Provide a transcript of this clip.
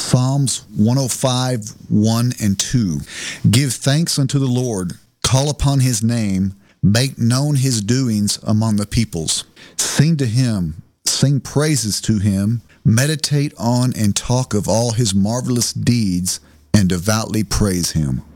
Psalms 105, 1 and 2. Give thanks unto the Lord, call upon his name, make known his doings among the peoples. Sing to him, sing praises to him, meditate on and talk of all his marvelous deeds, and devoutly praise him.